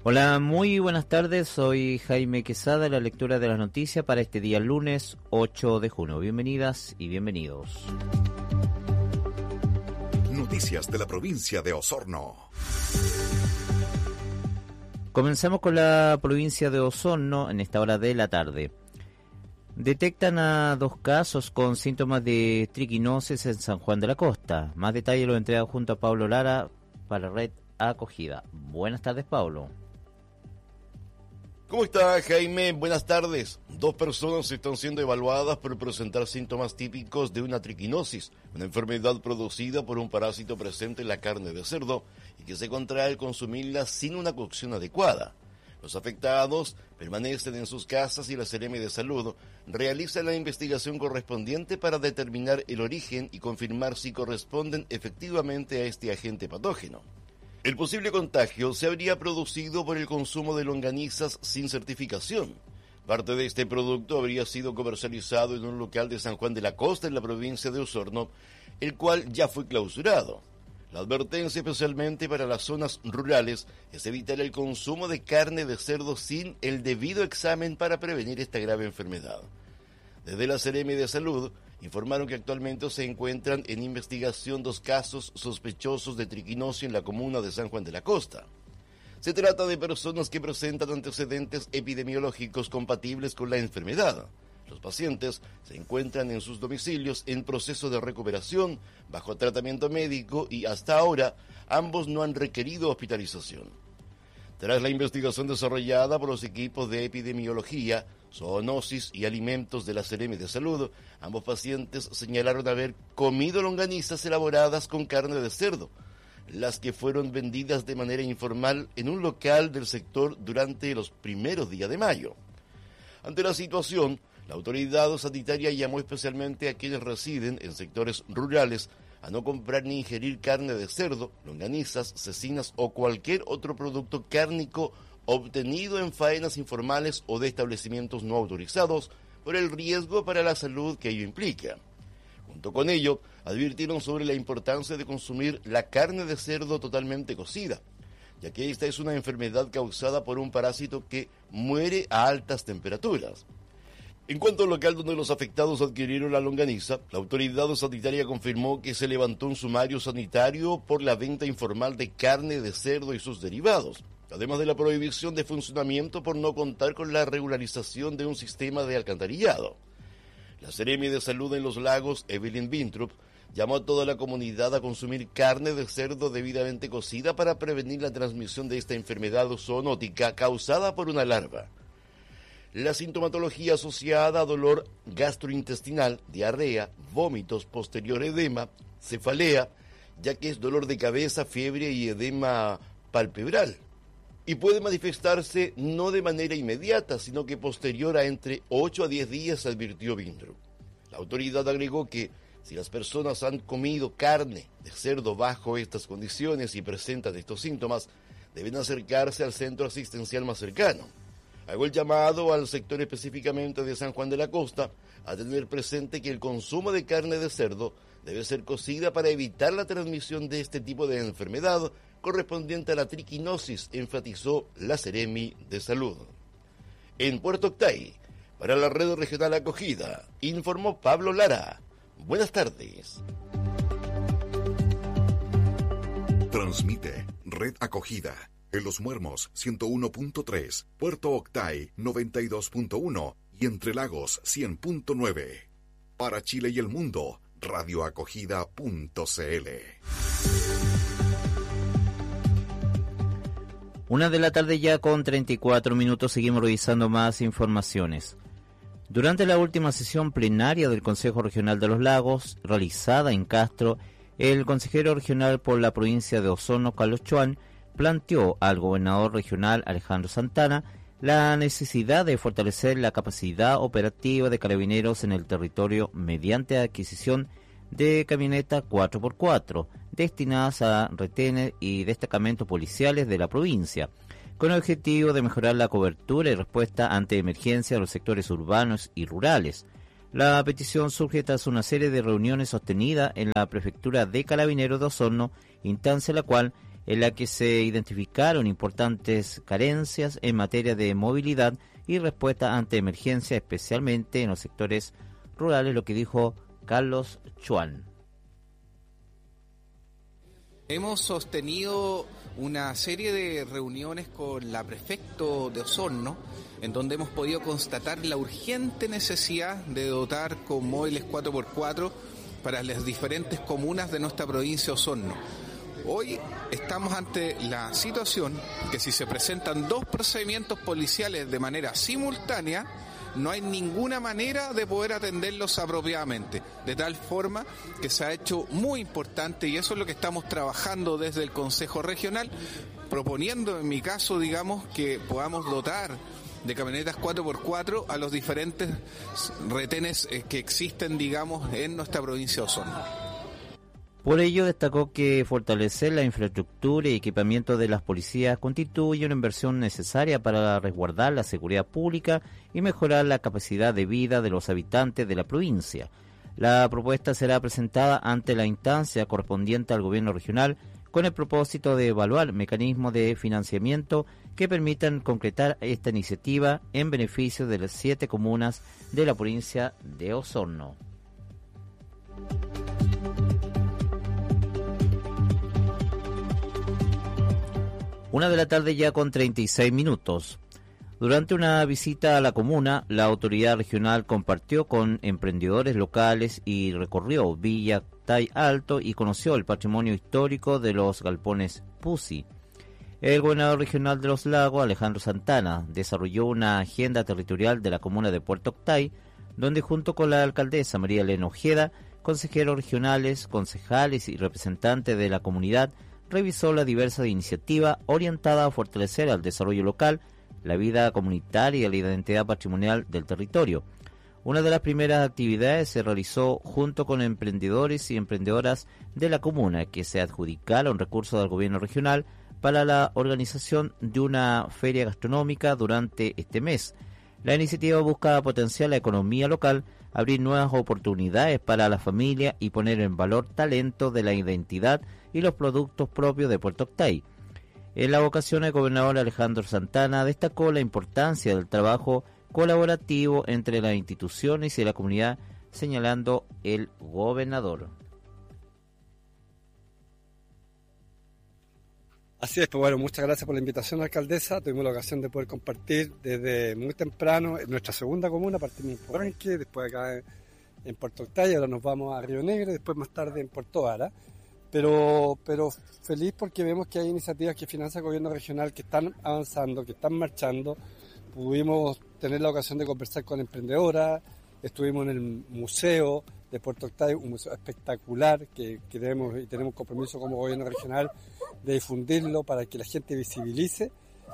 Hola, muy buenas tardes, soy Jaime Quesada, la lectura de las noticias para este día lunes 8 de junio. Bienvenidas y bienvenidos. Noticias de la provincia de Osorno. Comenzamos con la provincia de Osorno en esta hora de la tarde. Detectan a 2 casos con síntomas de triquinosis en San Juan de la Costa. Más detalles lo entrega junto a Pablo Lara para Red Acogida. Buenas tardes, Pablo. ¿Cómo está, Jaime? Buenas tardes. 2 personas están siendo evaluadas por presentar síntomas típicos de una triquinosis, una enfermedad producida por un parásito presente en la carne de cerdo y que se contrae al consumirla sin una cocción adecuada. Los afectados permanecen en sus casas y la Seremi de Salud realiza la investigación correspondiente para determinar el origen y confirmar si corresponden efectivamente a este agente patógeno. El posible contagio se habría producido por el consumo de longanizas sin certificación. Parte de este producto habría sido comercializado en un local de San Juan de la Costa, en la provincia de Osorno, el cual ya fue clausurado. La advertencia, especialmente para las zonas rurales, es evitar el consumo de carne de cerdo sin el debido examen para prevenir esta grave enfermedad. Desde la Seremi de Salud informaron que actualmente se encuentran en investigación 2 casos sospechosos de triquinosis en la comuna de San Juan de la Costa. Se trata de personas que presentan antecedentes epidemiológicos compatibles con la enfermedad. Los pacientes se encuentran en sus domicilios en proceso de recuperación, bajo tratamiento médico y hasta ahora ambos no han requerido hospitalización. Tras la investigación desarrollada por los equipos de epidemiología, zoonosis y alimentos de la Seremi de Salud, ambos pacientes señalaron haber comido longanizas elaboradas con carne de cerdo, las que fueron vendidas de manera informal en un local del sector durante los primeros días de mayo. Ante la situación, la autoridad sanitaria llamó especialmente a quienes residen en sectores rurales a no comprar ni ingerir carne de cerdo, longanizas, cecinas o cualquier otro producto cárnico obtenido en faenas informales o de establecimientos no autorizados por el riesgo para la salud que ello implica. Junto con ello, advirtieron sobre la importancia de consumir la carne de cerdo totalmente cocida, ya que esta es una enfermedad causada por un parásito que muere a altas temperaturas. En cuanto al local donde los afectados adquirieron la longaniza, la autoridad sanitaria confirmó que se levantó un sumario sanitario por la venta informal de carne de cerdo y sus derivados, además de la prohibición de funcionamiento por no contar con la regularización de un sistema de alcantarillado. La Seremi de Salud en los Lagos, Evelyn Bintrup, llamó a toda la comunidad a consumir carne de cerdo debidamente cocida para prevenir la transmisión de esta enfermedad zoonótica causada por una larva. La sintomatología asociada a dolor gastrointestinal, diarrea, vómitos, posterior edema, cefalea, ya que es dolor de cabeza, fiebre y edema palpebral. Y puede manifestarse no de manera inmediata, sino que posterior a entre 8 a 10 días, advirtió Bindro. La autoridad agregó que si las personas han comido carne de cerdo bajo estas condiciones y presentan estos síntomas, deben acercarse al centro asistencial más cercano. Hago el llamado al sector específicamente de San Juan de la Costa a tener presente que el consumo de carne de cerdo debe ser cocida para evitar la transmisión de este tipo de enfermedad correspondiente a la triquinosis, enfatizó la Seremi de Salud. En Puerto Octay, para la Red Regional Acogida, informó Pablo Lara. Buenas tardes. Transmite Red Acogida. En Los Muermos 101.3, Puerto Octay 92.1 y Entre Lagos 100.9. Para Chile y el mundo, radioacogida.cl. 1 de la tarde ya con 34 minutos, seguimos revisando más informaciones. Durante la última sesión plenaria del Consejo Regional de los Lagos, realizada en Castro, el consejero regional por la provincia de Osorno, Carlos Chuan, planteó al gobernador regional Alejandro Santana la necesidad de fortalecer la capacidad operativa de carabineros en el territorio mediante adquisición de camionetas 4x4 destinadas a retenes y destacamentos policiales de la provincia, con el objetivo de mejorar la cobertura y respuesta ante emergencias de los sectores urbanos y rurales. La petición surge tras una serie de reuniones sostenidas en la Prefectura de Carabineros de Osorno, instancia en la cual en la que se identificaron importantes carencias en materia de movilidad y respuesta ante emergencias, especialmente en los sectores rurales, lo que dijo Carlos Chuan. Hemos sostenido una serie de reuniones con la prefecto de Osorno, en donde hemos podido constatar la urgente necesidad de dotar con móviles 4x4 para las diferentes comunas de nuestra provincia de Osorno. Hoy estamos ante la situación que si se presentan dos procedimientos policiales de manera simultánea, no hay ninguna manera de poder atenderlos apropiadamente, de tal forma que se ha hecho muy importante, y eso es lo que estamos trabajando desde el Consejo Regional, proponiendo en mi caso, digamos, que podamos dotar de camionetas 4x4 a los diferentes retenes que existen, digamos, en nuestra provincia de Osorno. Por ello, destacó que fortalecer la infraestructura y equipamiento de las policías constituye una inversión necesaria para resguardar la seguridad pública y mejorar la capacidad de vida de los habitantes de la provincia. La propuesta será presentada ante la instancia correspondiente al gobierno regional con el propósito de evaluar mecanismos de financiamiento que permitan concretar esta iniciativa en beneficio de las 7 comunas de la provincia de Osorno. Una de la tarde ya con 36 minutos. Durante una visita a la comuna, la autoridad regional compartió con emprendedores locales y recorrió Villa Octay Alto y conoció el patrimonio histórico de los galpones Pusi. El gobernador regional de los Lagos, Alejandro Santana, desarrolló una agenda territorial de la comuna de Puerto Octay, donde junto con la alcaldesa María Elena Ojeda, consejeros regionales, concejales y representantes de la comunidad, revisó la diversa iniciativa orientada a fortalecer al desarrollo local, la vida comunitaria y la identidad patrimonial del territorio. Una de las primeras actividades se realizó junto con emprendedores y emprendedoras de la comuna que se adjudicaron recursos del gobierno regional para la organización de una feria gastronómica durante este mes. La iniciativa busca potenciar la economía local, abrir nuevas oportunidades para la familia y poner en valor talento de la identidad y los productos propios de Puerto Octay. En la ocasión, el gobernador Alejandro Santana destacó la importancia del trabajo colaborativo entre las instituciones y la comunidad, señalando el gobernador. Así es, pues bueno, muchas gracias por la invitación, alcaldesa. Tuvimos la ocasión de poder compartir desde muy temprano en nuestra segunda comuna, partimos en Porranque, después acá en Puerto Octay, ahora nos vamos a Río Negro, después más tarde en Puerto Vara. Pero feliz porque vemos que hay iniciativas que financia el gobierno regional que están avanzando, que están marchando. Pudimos tener la ocasión de conversar con emprendedoras, estuvimos en el museo de Puerto Octay, un museo espectacular que queremos y tenemos compromiso como gobierno regional de difundirlo para que la gente visibilice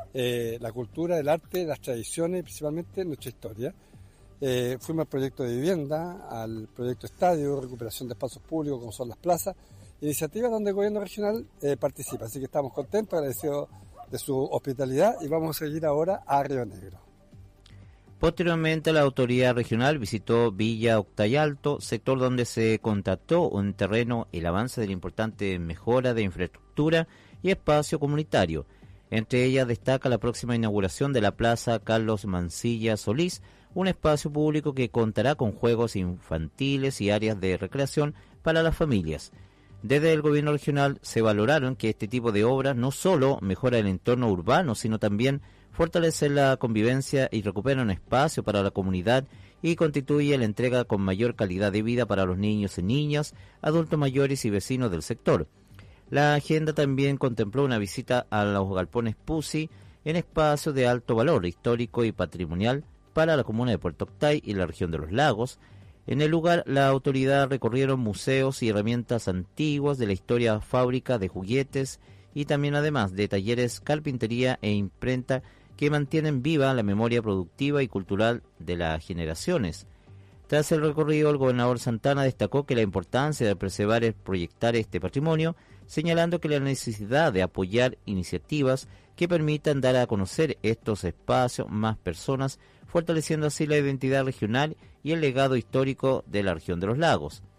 la cultura, el arte, las tradiciones y principalmente nuestra historia. Fuimos al proyecto de vivienda, al proyecto estadio, recuperación de espacios públicos como son las plazas, iniciativas donde el gobierno regional participa, así que estamos contentos, agradecidos de su hospitalidad y vamos a seguir ahora a Río Negro. Posteriormente, la autoridad regional visitó Villa Octay Alto, sector donde se constató un terreno el avance de la importante mejora de infraestructura y espacio comunitario. Entre ellas destaca la próxima inauguración de la Plaza Carlos Mancilla Solís, un espacio público que contará con juegos infantiles y áreas de recreación para las familias. Desde el gobierno regional se valoraron que este tipo de obras no solo mejora el entorno urbano, sino también fortalece la convivencia y recupera un espacio para la comunidad y constituye la entrega con mayor calidad de vida para los niños y niñas, adultos mayores y vecinos del sector. La agenda también contempló una visita a los galpones Pusi en espacios de alto valor histórico y patrimonial para la comuna de Puerto Octay y la región de los Lagos. En el lugar, la autoridad recorrieron museos y herramientas antiguas de la historia fábrica de juguetes y también además de talleres, carpintería e imprenta que mantienen viva la memoria productiva y cultural de las generaciones. Tras el recorrido, el gobernador Santana destacó que la importancia de preservar y proyectar este patrimonio, señalando que la necesidad de apoyar iniciativas que permitan dar a conocer estos espacios más personas, fortaleciendo así la identidad regional y el legado histórico de la región de los lagos.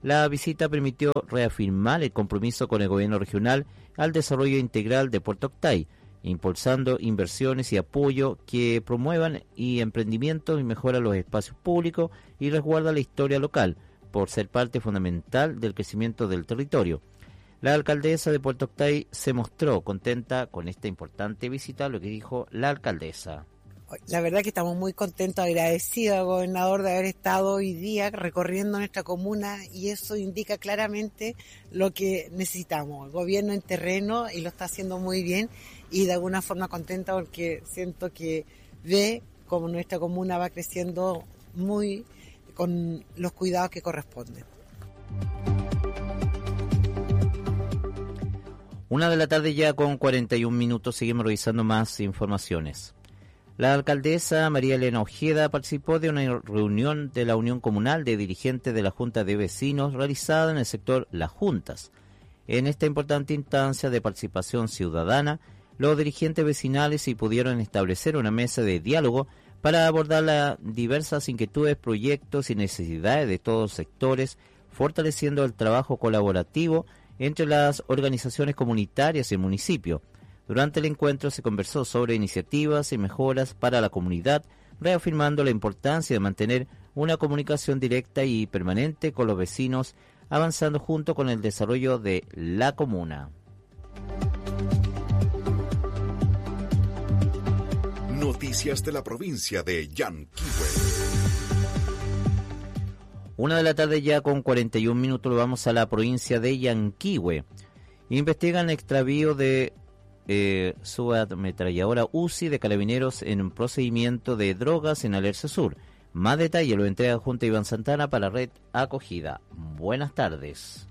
La visita permitió reafirmar el compromiso con el gobierno regional al desarrollo integral de Puerto Octay, impulsando inversiones y apoyo que promuevan y emprendimientos y mejoran los espacios públicos y resguarda la historia local, por ser parte fundamental del crecimiento del territorio. La alcaldesa de Puerto Octay se mostró contenta con esta importante visita, lo que dijo la alcaldesa. La verdad que estamos muy contentos, agradecidos al gobernador de haber estado hoy día recorriendo nuestra comuna, y eso indica claramente lo que necesitamos, el gobierno en terreno, y lo está haciendo muy bien, y de alguna forma contenta porque siento que ve cómo nuestra comuna va creciendo muy con los cuidados que corresponden. 1:00 p.m. ya con 41 minutos, seguimos revisando más informaciones. La alcaldesa María Elena Ojeda participó de una reunión de la Unión Comunal de Dirigentes de la Junta de Vecinos realizada en el sector Las Juntas. En esta importante instancia de participación ciudadana, los dirigentes vecinales se pudieron establecer una mesa de diálogo para abordar las diversas inquietudes, proyectos y necesidades de todos los sectores, fortaleciendo el trabajo colaborativo entre las organizaciones comunitarias y el municipio. Durante el encuentro se conversó sobre iniciativas y mejoras para la comunidad, reafirmando la importancia de mantener una comunicación directa y permanente con los vecinos, avanzando junto con el desarrollo de la comuna. Noticias de la provincia de Yanquihue. 1:00 p.m. ya con 41 minutos, lo vamos a la provincia de Yanquihue. Investigan extravío de su ametralladora UCI de Carabineros en un procedimiento de drogas en Alerce Sur. Más detalle lo entrega Junta Iván Santana para Red Acogida. Buenas tardes.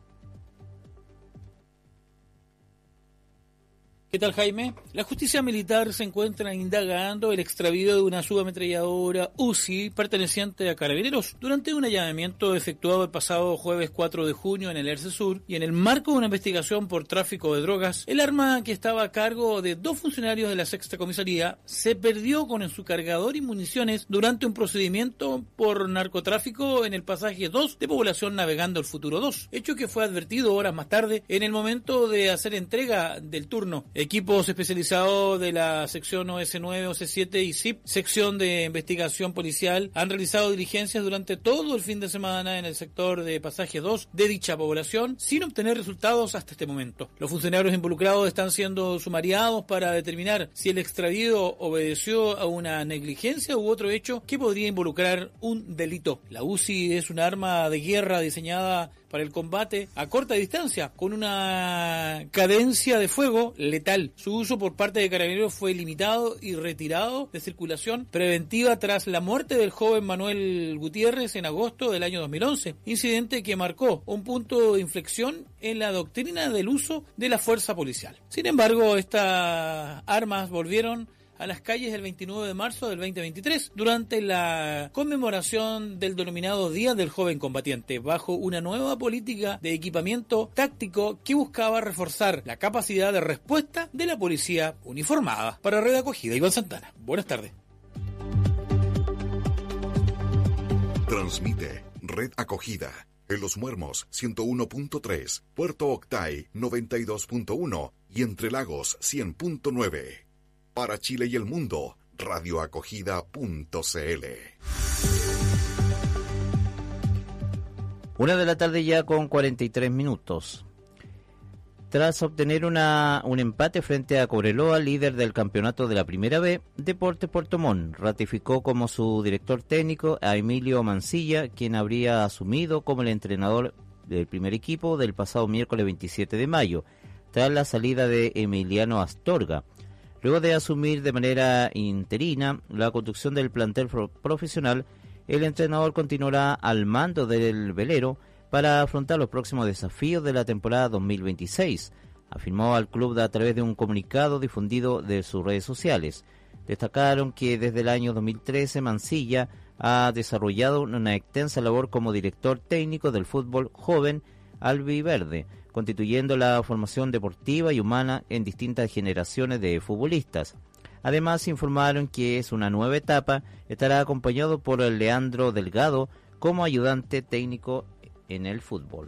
¿Qué tal, Jaime? La justicia militar se encuentra indagando el extravío de una subametralladora UCI perteneciente a Carabineros durante un allanamiento efectuado el pasado jueves 4 de junio en el Alerce Sur, y en el marco de una investigación por tráfico de drogas, el arma, que estaba a cargo de 2 funcionarios de la sexta comisaría, se perdió con su cargador y municiones durante un procedimiento por narcotráfico en el pasaje 2 de Población Navegando el Futuro 2, hecho que fue advertido horas más tarde en el momento de hacer entrega del turno. Equipos especializados de la sección OS9, OC7 y SIP, sección de investigación policial, han realizado diligencias durante todo el fin de semana en el sector de pasaje 2 de dicha población, sin obtener resultados hasta este momento. Los funcionarios involucrados están siendo sumariados para determinar si el extravío obedeció a una negligencia u otro hecho que podría involucrar un delito. La UCI es un arma de guerra diseñada para el combate a corta distancia, con una cadencia de fuego letal. Su uso por parte de Carabineros fue limitado y retirado de circulación preventiva tras la muerte del joven Manuel Gutiérrez en agosto del año 2011, incidente que marcó un punto de inflexión en la doctrina del uso de la fuerza policial. Sin embargo, estas armas volvieron a las calles el 29 de marzo del 2023, durante la conmemoración del denominado Día del Joven Combatiente, bajo una nueva política de equipamiento táctico que buscaba reforzar la capacidad de respuesta de la policía uniformada. Para Red Acogida, Iván Santana. Buenas tardes. Transmite Red Acogida en Los Muermos 101.3, Puerto Octay 92.1 y Entre Lagos 100.9. Para Chile y el mundo, radioacogida.cl. 1:00 p.m. ya con 43 minutos. Tras obtener un empate frente a Cobreloa, líder del campeonato de la Primera B, Deportes Puerto Montt ratificó como su director técnico a Emilio Mancilla, quien habría asumido como el entrenador del primer equipo del pasado miércoles 27 de mayo, tras la salida de Emiliano Astorga. Luego de asumir de manera interina la conducción del plantel profesional, el entrenador continuará al mando del velero para afrontar los próximos desafíos de la temporada 2026, afirmó al club a través de un comunicado difundido de sus redes sociales. Destacaron que desde el año 2013 Mancilla ha desarrollado una extensa labor como director técnico del fútbol joven albiverde, constituyendo la formación deportiva y humana en distintas generaciones de futbolistas. Además, informaron que es una nueva etapa, estará acompañado por Leandro Delgado como ayudante técnico en el fútbol.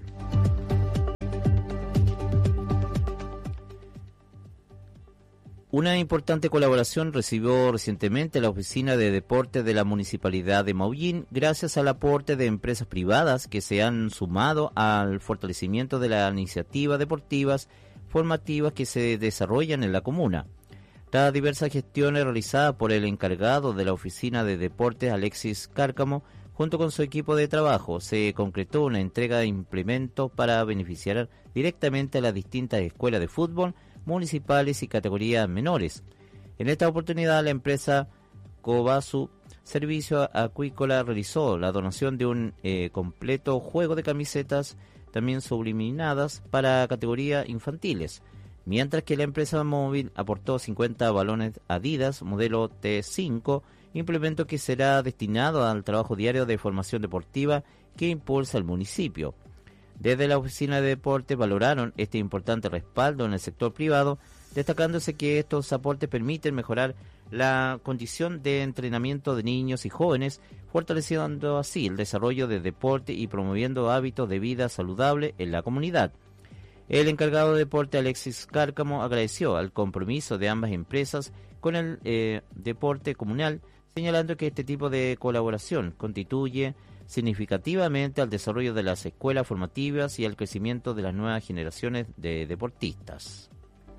Una importante colaboración recibió recientemente la Oficina de Deportes de la Municipalidad de Maullín gracias al aporte de empresas privadas que se han sumado al fortalecimiento de las iniciativas deportivas formativas que se desarrollan en la comuna. Tras diversas gestiones realizadas por el encargado de la Oficina de Deportes, Alexis Cárcamo, junto con su equipo de trabajo, se concretó una entrega de implementos para beneficiar directamente a las distintas escuelas de fútbol municipales y categorías menores. En esta oportunidad, la empresa Kobasu Servicio Acuícola realizó la donación de un completo juego de camisetas, también subliminadas, para categorías infantiles, mientras que la empresa móvil aportó 50 balones Adidas modelo T5, implemento que será destinado al trabajo diario de formación deportiva que impulsa el municipio. Desde la Oficina de Deportes valoraron este importante respaldo en el sector privado, destacándose que estos aportes permiten mejorar la condición de entrenamiento de niños y jóvenes, fortaleciendo así el desarrollo de deporte y promoviendo hábitos de vida saludable en la comunidad. El encargado de deporte, Alexis Cárcamo, agradeció al compromiso de ambas empresas con el deporte comunal, señalando que este tipo de colaboración constituye significativamente al desarrollo de las escuelas formativas y al crecimiento de las nuevas generaciones de deportistas.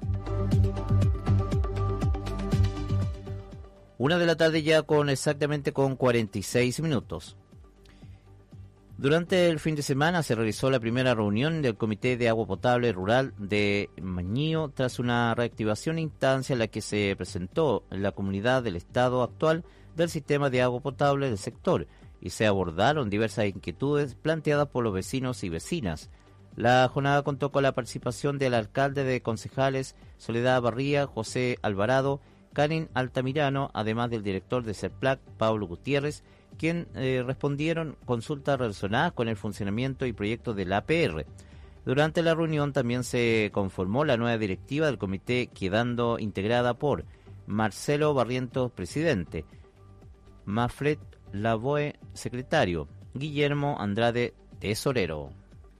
1 de la tarde ya exactamente con 46 minutos. Durante el fin de semana se realizó la primera reunión del Comité de Agua Potable Rural de Mañío tras una reactivación instancia en la que se presentó la comunidad del estado actual del sistema de agua potable del sector y se abordaron diversas inquietudes planteadas por los vecinos y vecinas. La jornada contó con la participación del alcalde, de concejales Soledad Barría, José Alvarado, Karen Altamirano, además del director de CERPLAC, Pablo Gutiérrez, quien respondieron consultas relacionadas con el funcionamiento y proyectos de la APR. Durante la reunión también se conformó la nueva directiva del comité, quedando integrada por Marcelo Barrientos, presidente, Mafred Lavoe, secretario, Guillermo Andrade, tesorero.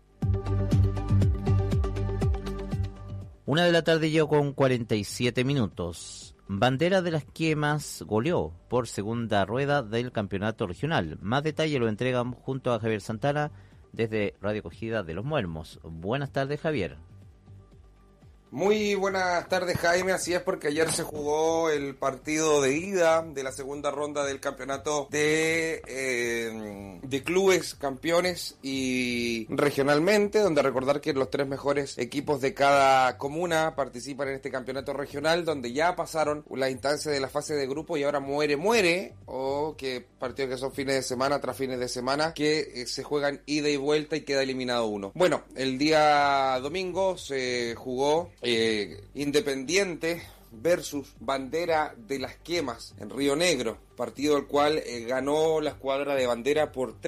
1 de la tarde yo con 47 minutos. Bandera de las Quemas goleó por segunda rueda del campeonato regional. Más detalle lo entregan junto a Javier Santana desde Radio Acogida de Los Muermos. Buenas tardes, Javier. Muy buenas tardes, Jaime. Así es, porque ayer se jugó el partido de ida de la segunda ronda del campeonato de clubes campeones y regionalmente, donde recordar que los 3 mejores equipos de cada comuna participan en este campeonato regional, donde ya pasaron la instancia de la fase de grupo y ahora muere, o que partidos que son fines de semana tras fines de semana, que se juegan ida y vuelta y queda eliminado uno. Bueno, el día domingo se jugó Independiente versus Bandera de las Quemas en Río Negro, partido el cual ganó la escuadra de Bandera por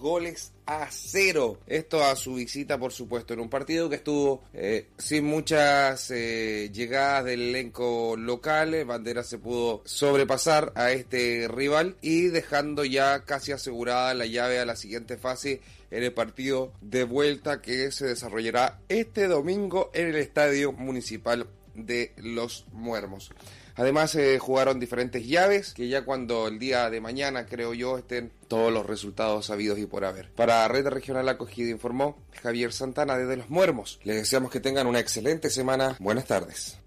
3-0. Esto a su visita, por supuesto, en un partido que estuvo sin muchas llegadas del elenco local. Bandera se pudo sobrepasar a este rival y dejando ya casi asegurada la llave a la siguiente fase en el partido de vuelta que se desarrollará este domingo en el Estadio Municipal de Los Muermos. Además jugaron diferentes llaves que ya cuando el día de mañana, creo yo, estén todos los resultados sabidos y por haber. Para Red Regional Acogida informó Javier Santana desde Los Muermos. Les deseamos que tengan una excelente semana. Buenas tardes.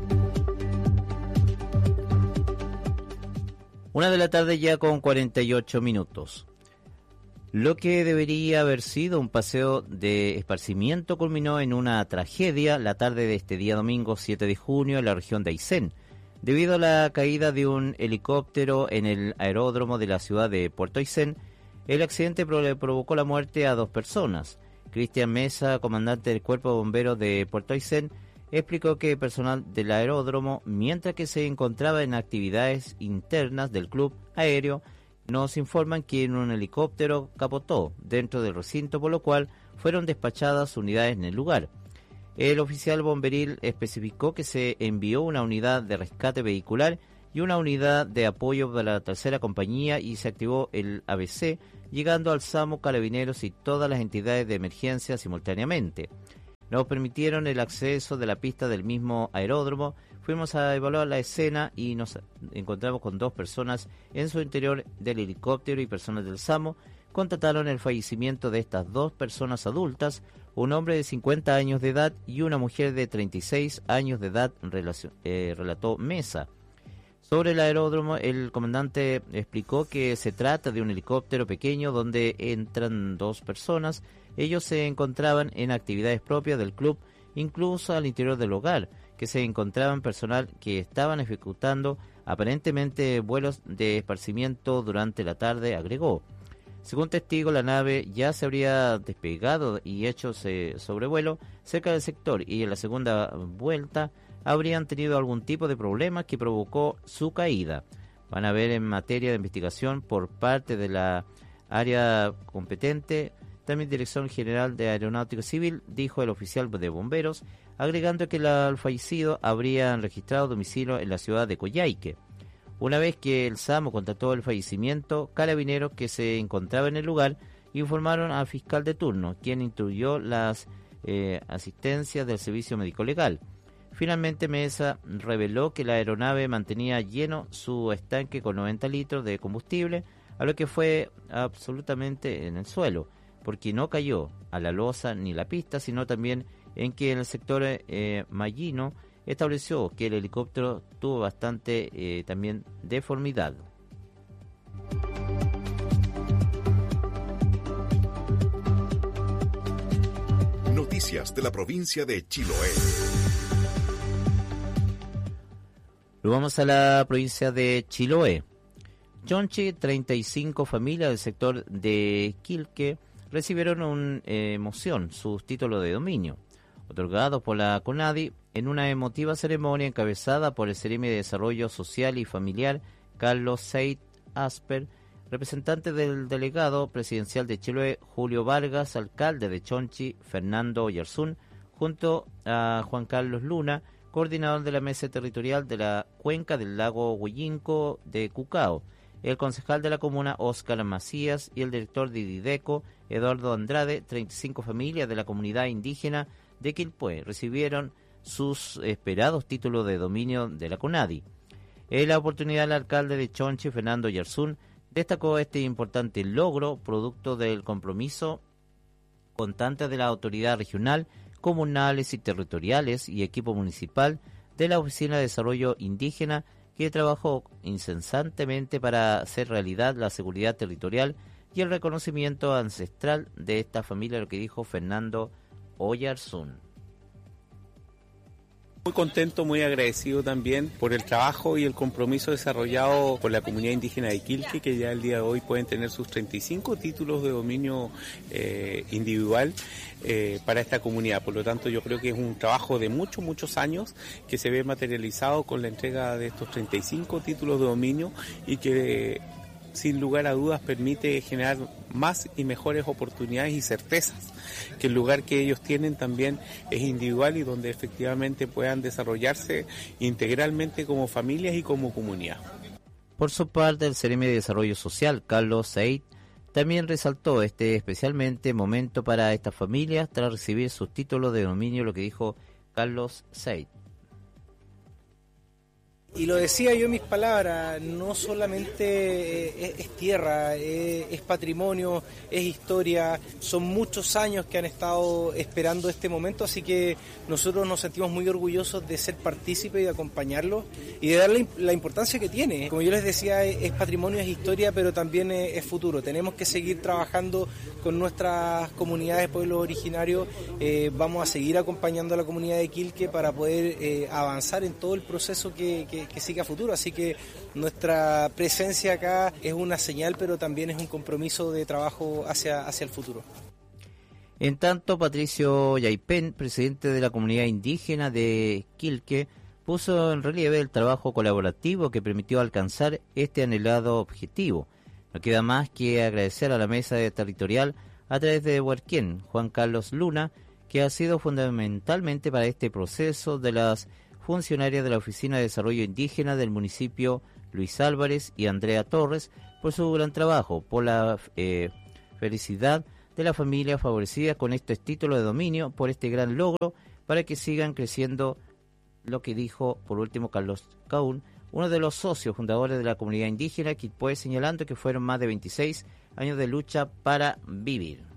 1 de la tarde ya con 48 minutos. Lo que debería haber sido un paseo de esparcimiento culminó en una tragedia la tarde de este día domingo 7 de junio en la región de Aysén, debido a la caída de un helicóptero en el aeródromo de la ciudad de Puerto Aysén. El accidente provocó la muerte a 2 personas. Cristian Mesa, comandante del Cuerpo de Bomberos de Puerto Aysén, explicó que personal del aeródromo, mientras que se encontraba en actividades internas del club aéreo, nos informan que un helicóptero capotó dentro del recinto, por lo cual fueron despachadas unidades en el lugar. El oficial bomberil especificó que se envió una unidad de rescate vehicular y una unidad de apoyo de la tercera compañía y se activó el ABC, llegando al SAMU, Carabineros y todas las entidades de emergencia simultáneamente. Nos permitieron el acceso de la pista del mismo aeródromo. Fuimos a evaluar la escena y nos encontramos con 2 personas en su interior del helicóptero y personas del SAMU. Constataron el fallecimiento de estas 2 personas adultas, un hombre de 50 años de edad y una mujer de 36 años de edad, relató Mesa. Sobre el aeródromo, el comandante explicó que se trata de un helicóptero pequeño donde entran 2 personas. Ellos se encontraban en actividades propias del club, incluso al interior del hogar, que se encontraban personal que estaban ejecutando aparentemente vuelos de esparcimiento durante la tarde, agregó. Según testigos, la nave ya se habría despegado y hecho sobrevuelo cerca del sector, y en la segunda vuelta habrían tenido algún tipo de problema que provocó su caída. Van a ver en materia de investigación por parte de la área competente, también Dirección General de Aeronáutica Civil, dijo el oficial de bomberos, agregando que el fallecido habría registrado domicilio en la ciudad de Coyhaique. Una vez que el SAMU constató el fallecimiento, Carabineros que se encontraba en el lugar informaron al fiscal de turno, quien instruyó las asistencias del servicio médico legal. Finalmente, Mesa reveló que la aeronave mantenía lleno su estanque con 90 litros de combustible, a lo que fue absolutamente en el suelo, porque no cayó a la losa ni la pista, sino también en que en el sector Mallino estableció que el helicóptero tuvo bastante también deformidad. Noticias de la provincia de Chiloé. Vamos a la provincia de Chiloé. Chonchi, 35 familias del sector de Quilque recibieron una emoción sus títulos de dominio, otorgados por la CONADI en una emotiva ceremonia encabezada por el Seremi de Desarrollo Social y Familiar, Carlos Seid Asper, representante del delegado presidencial de Chiloé, Julio Vargas, alcalde de Chonchi, Fernando Oyarzún, junto a Juan Carlos Luna, coordinador de la Mesa Territorial de la Cuenca del Lago Huillinco de Cucao, el concejal de la comuna, Óscar Macías, y el director de Dideco, Eduardo Andrade. 35 familias de la comunidad indígena de Quilpué recibieron sus esperados títulos de dominio de la CONADI. En la oportunidad, el alcalde de Chonchi, Fernando Oyarzún, destacó este importante logro, producto del compromiso constante de la autoridad regional, comunales y territoriales y equipo municipal de la Oficina de Desarrollo Indígena, que trabajó incesantemente para hacer realidad la seguridad territorial y el reconocimiento ancestral de esta familia, lo que dijo Fernando Oyarzún. Muy contento, muy agradecido también por el trabajo y el compromiso desarrollado por la comunidad indígena de Quilque, que ya el día de hoy pueden tener sus 35 títulos de dominio individual para esta comunidad. Por lo tanto, yo creo que es un trabajo de muchos años que se ve materializado con la entrega de estos 35 títulos de dominio y que sin lugar a dudas permite generar más y mejores oportunidades y certezas, que el lugar que ellos tienen también es individual y donde efectivamente puedan desarrollarse integralmente como familias y como comunidad. Por su parte, el Seremi de Desarrollo Social, Carlos Seid, también resaltó especialmente momento para estas familias tras recibir sus títulos de dominio, lo que dijo Carlos Seid. Y lo decía yo en mis palabras, no solamente es tierra, es patrimonio, es historia, son muchos años que han estado esperando este momento, así que nosotros nos sentimos muy orgullosos de ser partícipes y de acompañarlos y de darle la importancia que tiene. Como yo les decía, es patrimonio, es historia, pero también es futuro. Tenemos que seguir trabajando con nuestras comunidades, pueblos originarios, vamos a seguir acompañando a la comunidad de Quilque para poder avanzar en todo el proceso que siga a futuro, así que nuestra presencia acá es una señal, pero también es un compromiso de trabajo hacia el futuro. En tanto, Patricio Yaipen, presidente de la comunidad indígena de Quilque, puso en relieve el trabajo colaborativo que permitió alcanzar este anhelado objetivo. No queda más que agradecer a la mesa territorial a través de Huarquén, Juan Carlos Luna, que ha sido fundamentalmente para este proceso de las funcionarias de la Oficina de Desarrollo Indígena del municipio Luis Álvarez y Andrea Torres por su gran trabajo, por la felicidad de la familia favorecida con estos títulos de dominio, por este gran logro, para que sigan creciendo, lo que dijo por último Carlos Caún, uno de los socios fundadores de la comunidad indígena, Quilpué, señalando que fueron más de 26 años de lucha para vivir.